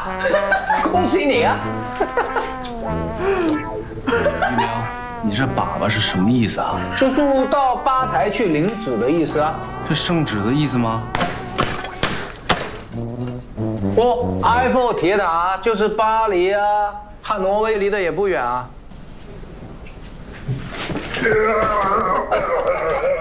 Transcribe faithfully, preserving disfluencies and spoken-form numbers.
恭喜你啊！ 玉明，你这粑粑是什么意思啊？ 叔叔到吧台去领纸的意思啊。 是圣旨的意思吗？ 哦，埃菲尔铁塔就是巴黎啊，和挪威离得也不远啊。